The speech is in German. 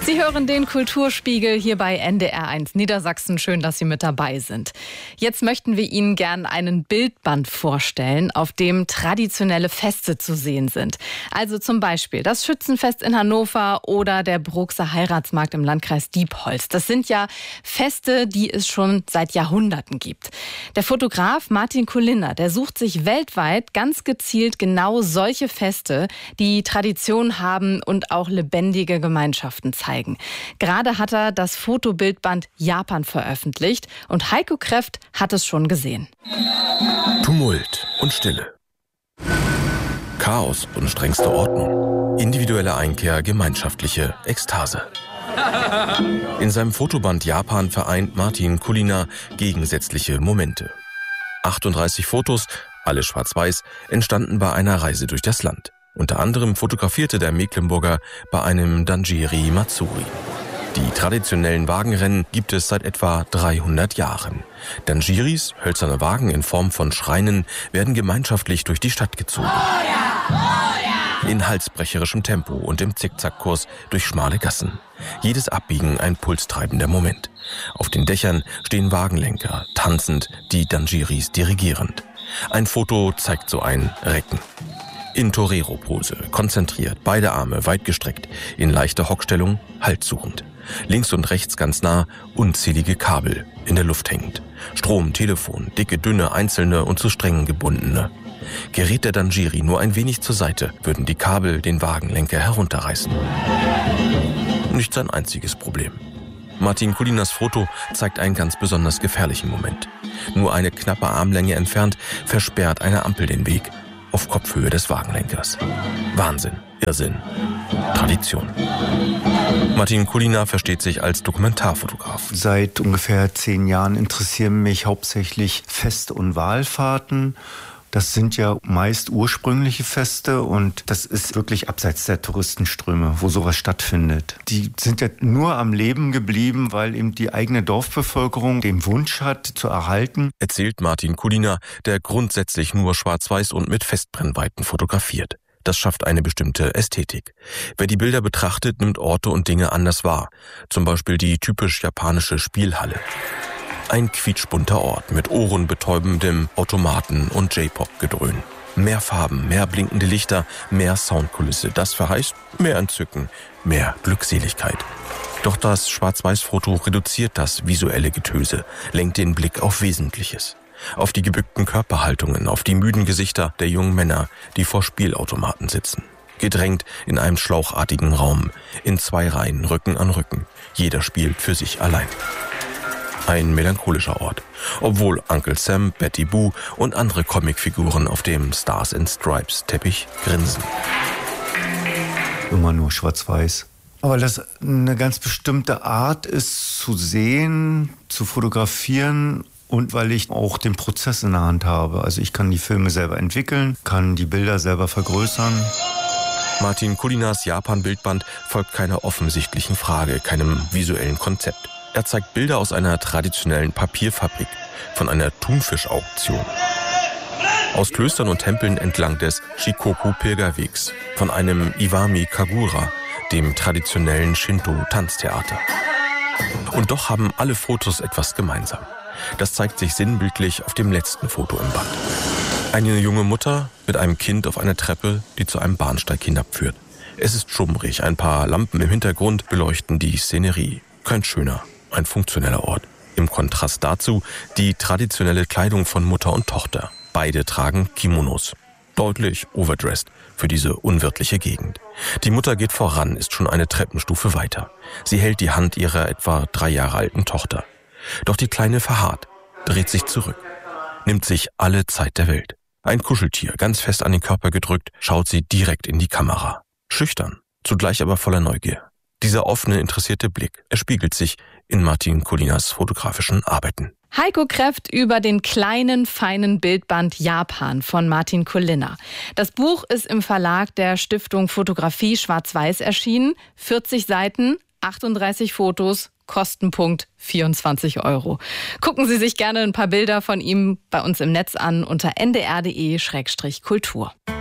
Sie hören den Kulturspiegel hier bei NDR1 Niedersachsen. Schön, dass Sie mit dabei sind. Jetzt möchten wir Ihnen gern einen Bildband vorstellen, auf dem traditionelle Feste zu sehen sind. Also zum Beispiel das Schützenfest in Hannover oder der Bruxer Heiratsmarkt im Landkreis Diepholz. Das sind ja Feste, die es schon seit Jahrhunderten gibt. Der Fotograf Martin Kulliner, der sucht sich weltweit ganz gezielt genau solche Feste, die Tradition haben und auch lebendige Gemeinschaften zeigen. Gerade hat er das Fotobildband Japan veröffentlicht und Heiko Kreft hat es schon gesehen. Tumult und Stille. Chaos und strengste Ordnung. Individuelle Einkehr, gemeinschaftliche Ekstase. In seinem Fotoband Japan vereint Martin Kulliner gegensätzliche Momente. 38 Fotos, alle schwarz-weiß, entstanden bei einer Reise durch das Land. Unter anderem fotografierte der Mecklenburger bei einem Danjiri Matsuri. Die traditionellen Wagenrennen gibt es seit etwa 300 Jahren. Danjiris, hölzerne Wagen in Form von Schreinen, werden gemeinschaftlich durch die Stadt gezogen. In halsbrecherischem Tempo und im Zickzackkurs durch schmale Gassen. Jedes Abbiegen ein pulstreibender Moment. Auf den Dächern stehen Wagenlenker, tanzend, die Danjiris dirigierend. Ein Foto zeigt so ein Recken. In Torero-Pose, konzentriert, beide Arme weit gestreckt, in leichter Hockstellung, haltsuchend. Links und rechts ganz nah, unzählige Kabel, in der Luft hängend. Strom, Telefon, dicke, dünne, einzelne und zu Strängen gebundene. Gerät der Danjiri nur ein wenig zur Seite, würden die Kabel den Wagenlenker herunterreißen. Nicht sein einziges Problem. Martin Kulliners Foto zeigt einen ganz besonders gefährlichen Moment. Nur eine knappe Armlänge entfernt versperrt eine Ampel den Weg. Auf Kopfhöhe des Wagenlenkers. Wahnsinn, Irrsinn, Tradition. Martin Kulliner versteht sich als Dokumentarfotograf. Seit ungefähr 10 Jahren interessieren mich hauptsächlich Feste und Wallfahrten. Das sind ja meist ursprüngliche Feste und das ist wirklich abseits der Touristenströme, wo sowas stattfindet. Die sind ja nur am Leben geblieben, weil eben die eigene Dorfbevölkerung den Wunsch hat, zu erhalten. Erzählt Martin Kulliner, der grundsätzlich nur schwarz-weiß und mit Festbrennweiten fotografiert. Das schafft eine bestimmte Ästhetik. Wer die Bilder betrachtet, nimmt Orte und Dinge anders wahr. Zum Beispiel die typisch japanische Spielhalle. Ein quietschbunter Ort mit ohrenbetäubendem Automaten und J-Pop-Gedröhn. Mehr Farben, mehr blinkende Lichter, mehr Soundkulisse. Das verheißt mehr Entzücken, mehr Glückseligkeit. Doch das Schwarz-Weiß-Foto reduziert das visuelle Getöse, lenkt den Blick auf Wesentliches. Auf die gebückten Körperhaltungen, auf die müden Gesichter der jungen Männer, die vor Spielautomaten sitzen. Gedrängt in einem schlauchartigen Raum, in 2 Reihen, Rücken an Rücken. Jeder spielt für sich allein. Ein melancholischer Ort, obwohl Uncle Sam, Betty Boo und andere Comicfiguren auf dem Stars and Stripes Teppich grinsen. Immer nur schwarz-weiß. Aber das eine ganz bestimmte Art ist, zu sehen, zu fotografieren und weil ich auch den Prozess in der Hand habe. Also ich kann die Filme selber entwickeln, kann die Bilder selber vergrößern. Martin Kulliners Japan-Bildband folgt keiner offensichtlichen Frage, keinem visuellen Konzept. Er zeigt Bilder aus einer traditionellen Papierfabrik, von einer Thunfischauktion, aus Klöstern und Tempeln entlang des Shikoku-Pilgerwegs, von einem Iwami Kagura, dem traditionellen Shinto-Tanztheater. Und doch haben alle Fotos etwas gemeinsam. Das zeigt sich sinnbildlich auf dem letzten Foto im Band. Eine junge Mutter mit einem Kind auf einer Treppe, die zu einem Bahnsteig hinabführt. Es ist schummrig, ein paar Lampen im Hintergrund beleuchten die Szenerie. Kein schöner, ein funktioneller Ort. Im Kontrast dazu die traditionelle Kleidung von Mutter und Tochter. Beide tragen Kimonos. Deutlich overdressed für diese unwirtliche Gegend. Die Mutter geht voran, ist schon eine Treppenstufe weiter. Sie hält die Hand ihrer etwa 3 Jahre alten Tochter. Doch die Kleine verharrt, dreht sich zurück, nimmt sich alle Zeit der Welt. Ein Kuscheltier, ganz fest an den Körper gedrückt, schaut sie direkt in die Kamera. Schüchtern, zugleich aber voller Neugier. Dieser offene, interessierte Blick, er spiegelt sich in Martin Kulliners fotografischen Arbeiten. Heiko Kreft über den kleinen, feinen Bildband Japan von Martin Kulliner. Das Buch ist im Verlag der Stiftung Fotografie Schwarz-Weiß erschienen. 40 Seiten, 38 Fotos, Kostenpunkt 24 €. Gucken Sie sich gerne ein paar Bilder von ihm bei uns im Netz an unter ndr.de/kultur.